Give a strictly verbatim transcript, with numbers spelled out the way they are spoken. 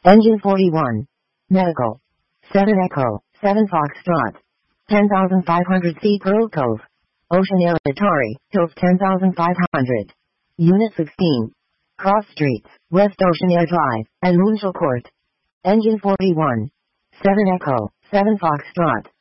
Engine forty-one. Medical. seven Echo, seven Foxtrot. ten thousand five hundred feet Pearl Cove. Ocean Air Atari, Hills ten thousand five hundred. Unit sixteen. Cross Streets, West Ocean Air Drive, and Moonshell Court. Engine forty-one. seven Echo, seven Foxtrot.